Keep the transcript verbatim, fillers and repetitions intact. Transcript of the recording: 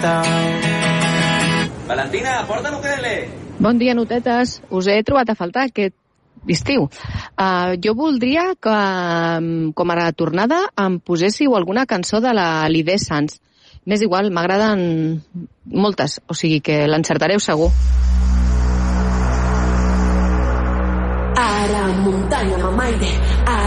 Valentina, porta l'ukelele. Bon dia, notetes. Us he trobat a faltar aquest estiu. Uh, jo voldria que, com a tornada, em poséssiu alguna cançó de la Lidé Sanz. M'és igual, m'agraden moltes, o sigui que l'encertareu segur. A la muntanya, mamaire.